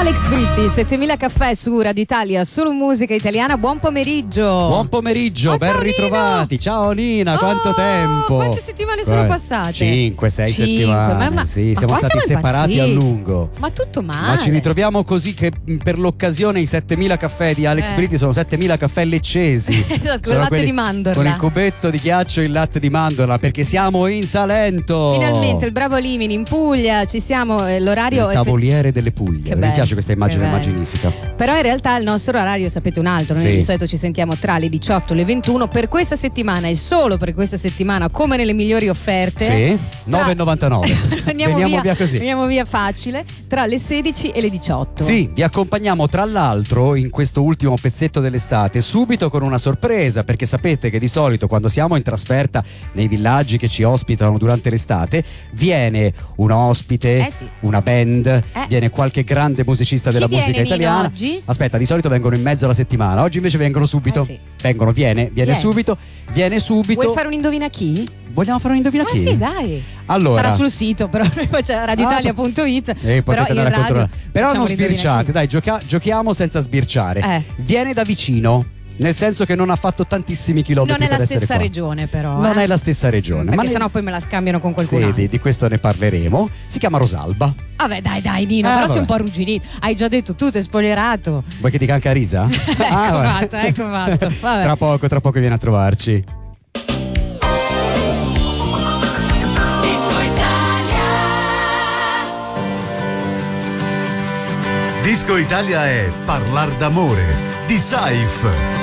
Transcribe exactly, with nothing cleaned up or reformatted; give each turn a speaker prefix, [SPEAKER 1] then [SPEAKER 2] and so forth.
[SPEAKER 1] Alex Britti, settemila caffè su Radio Italia, solo musica italiana. Buon pomeriggio.
[SPEAKER 2] Buon pomeriggio,
[SPEAKER 1] oh,
[SPEAKER 2] ben
[SPEAKER 1] ciao,
[SPEAKER 2] ritrovati.
[SPEAKER 1] Nino.
[SPEAKER 2] Ciao Nina,
[SPEAKER 1] oh,
[SPEAKER 2] quanto tempo?
[SPEAKER 1] Quante settimane sono passate?
[SPEAKER 2] cinque sei settimane.
[SPEAKER 1] Ma, ma,
[SPEAKER 2] sì,
[SPEAKER 1] ma
[SPEAKER 2] siamo stati
[SPEAKER 1] siamo
[SPEAKER 2] separati a lungo.
[SPEAKER 1] Ma tutto male.
[SPEAKER 2] Ma ci ritroviamo così che per l'occasione i settemila caffè di Alex
[SPEAKER 1] eh.
[SPEAKER 2] Britti sono settemila caffè leccesi.
[SPEAKER 1] Con il
[SPEAKER 2] Sono
[SPEAKER 1] latte
[SPEAKER 2] quelli,
[SPEAKER 1] di mandorla.
[SPEAKER 2] Con il cubetto di ghiaccio e il latte di mandorla, perché siamo in Salento.
[SPEAKER 1] Finalmente il bravo Limini in Puglia, ci siamo, eh, l'orario
[SPEAKER 2] il tavoliere delle Puglie.
[SPEAKER 1] Che
[SPEAKER 2] Mi
[SPEAKER 1] bello,
[SPEAKER 2] piace questa immagine magnifica.
[SPEAKER 1] Però in realtà il nostro orario sapete un altro. Noi
[SPEAKER 2] sì.
[SPEAKER 1] di solito ci sentiamo tra le diciotto e le ventuno. Per questa settimana e solo per questa settimana, come nelle migliori offerte,
[SPEAKER 2] sì, nove e novantanove.
[SPEAKER 1] Andiamo
[SPEAKER 2] veniamo
[SPEAKER 1] via,
[SPEAKER 2] via così.
[SPEAKER 1] Andiamo via facile tra le sedici e le diciotto.
[SPEAKER 2] Sì, vi accompagniamo tra l'altro in questo ultimo pezzetto dell'estate subito con una sorpresa, perché sapete che di solito quando siamo in trasferta nei villaggi che ci ospitano durante l'estate viene un ospite,
[SPEAKER 1] eh sì.
[SPEAKER 2] una band, eh. viene qualche grande musicista della
[SPEAKER 1] Chi
[SPEAKER 2] musica
[SPEAKER 1] viene,
[SPEAKER 2] italiana.
[SPEAKER 1] Nino, oggi?
[SPEAKER 2] Aspetta, di solito vengono in mezzo alla settimana, oggi invece vengono subito.
[SPEAKER 1] Eh sì.
[SPEAKER 2] Vengono, viene, viene
[SPEAKER 1] Viene.
[SPEAKER 2] subito, viene subito.
[SPEAKER 1] Vuoi fare un indovina chi?
[SPEAKER 2] Vogliamo fare un indovina
[SPEAKER 1] Ah
[SPEAKER 2] chi?
[SPEAKER 1] sì, dai.
[SPEAKER 2] Allora,
[SPEAKER 1] sarà sul sito, però poi c'è radioitalia punto it.
[SPEAKER 2] Eh,
[SPEAKER 1] però
[SPEAKER 2] potete
[SPEAKER 1] in
[SPEAKER 2] andare a
[SPEAKER 1] radio
[SPEAKER 2] controllare. Però
[SPEAKER 1] facciamo
[SPEAKER 2] non
[SPEAKER 1] l'indovina
[SPEAKER 2] sbirciate,
[SPEAKER 1] chi.
[SPEAKER 2] dai, gioca- giochiamo senza sbirciare.
[SPEAKER 1] Eh.
[SPEAKER 2] Viene da vicino, nel senso che non ha fatto tantissimi chilometri
[SPEAKER 1] Non è
[SPEAKER 2] per
[SPEAKER 1] la
[SPEAKER 2] essere
[SPEAKER 1] stessa
[SPEAKER 2] qua.
[SPEAKER 1] regione, però.
[SPEAKER 2] Non
[SPEAKER 1] eh?
[SPEAKER 2] è la stessa regione.
[SPEAKER 1] Perché
[SPEAKER 2] ma ne-
[SPEAKER 1] sennò poi me la scambiano con qualcun
[SPEAKER 2] Sì,
[SPEAKER 1] altro.
[SPEAKER 2] di, di questo ne parleremo. Si chiama Rosalba.
[SPEAKER 1] Vabbè, dai, dai, Nino,
[SPEAKER 2] Eh,
[SPEAKER 1] però
[SPEAKER 2] vabbè.
[SPEAKER 1] sei un po' arrugginito. Hai già detto tutto, hai spoilerato.
[SPEAKER 2] Vuoi che dica anche a risa?
[SPEAKER 1] ecco
[SPEAKER 2] vabbè.
[SPEAKER 1] fatto, ecco fatto. Vabbè.
[SPEAKER 2] Tra poco, tra poco viene a trovarci.
[SPEAKER 3] Disco Italia è Parlar d'amore di Saif.